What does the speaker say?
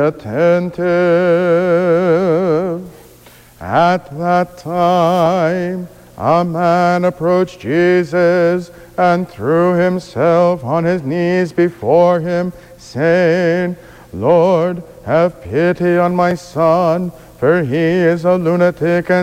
attentive. At that time, a man approached Jesus and threw himself on his knees before him, saying, Lord, have pity on my son, for he is a lunatic and